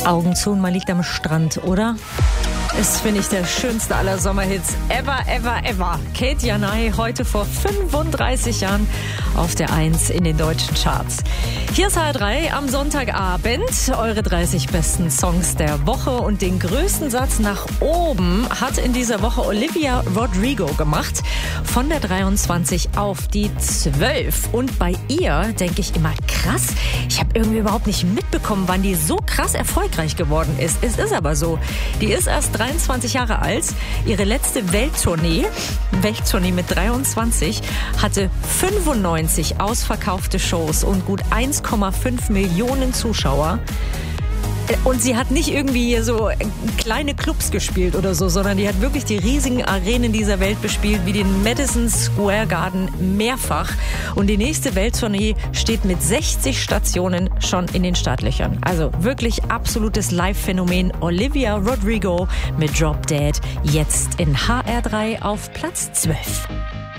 Augen zu und man liegt am Strand, oder? Ist, finde ich, der schönste aller Sommerhits ever, ever, ever. Kate Janai heute vor 35 Jahren auf der 1 in den deutschen Charts. Hier ist HR3 am Sonntagabend. Eure 30 besten Songs der Woche. Und den größten Satz nach oben hat in dieser Woche Olivia Rodrigo gemacht. Von der 23 auf die 12. Und bei ihr denke ich immer, krass, ich habe irgendwie überhaupt nicht mitbekommen, wann die so krass erfolgreich geworden ist. Es ist aber so. Die ist erst 23 Jahre alt. Ihre letzte Welttournee mit 23, hatte 95 ausverkaufte Shows und gut 1,5 Millionen Zuschauer. Und sie hat nicht irgendwie so kleine Clubs gespielt oder so, sondern die hat wirklich die riesigen Arenen dieser Welt bespielt, wie den Madison Square Garden mehrfach. Und die nächste Welttournee steht mit 60 Stationen schon in den Startlöchern. Also wirklich absolutes Live-Phänomen. Olivia Rodrigo mit Drop Dead jetzt in HR3 auf Platz 12.